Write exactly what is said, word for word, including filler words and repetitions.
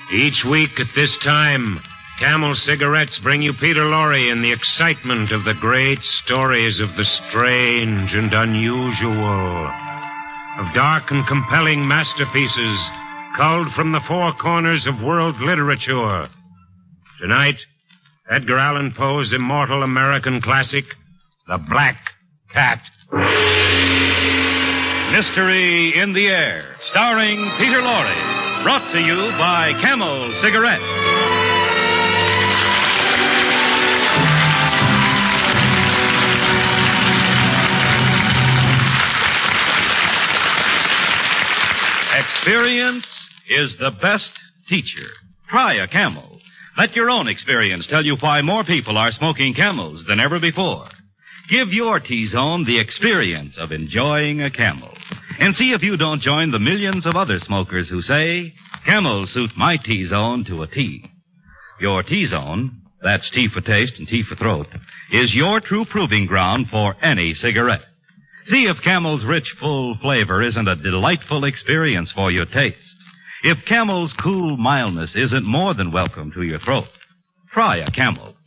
Each week at this time, Camel Cigarettes bring you Peter Lorre and the excitement of the great stories of the strange and unusual, of dark and compelling masterpieces culled from the four corners of world literature. Tonight, Edgar Allan Poe's immortal American classic, The Black Cat. Mystery in the Air, starring Peter Lorre, brought to you by Camel Cigarettes. Experience is the best teacher. Try a Camel. Let your own experience tell you why more people are smoking Camels than ever before. Give your T-Zone the experience of enjoying a Camel. And see if you don't join the millions of other smokers who say, Camels suit my T-Zone to a T. Your T-Zone, that's T for taste and T for throat, is your true proving ground for any cigarette. See if Camel's rich, full flavor isn't a delightful experience for your taste. If Camel's cool mildness isn't more than welcome to your throat. Try a Camel.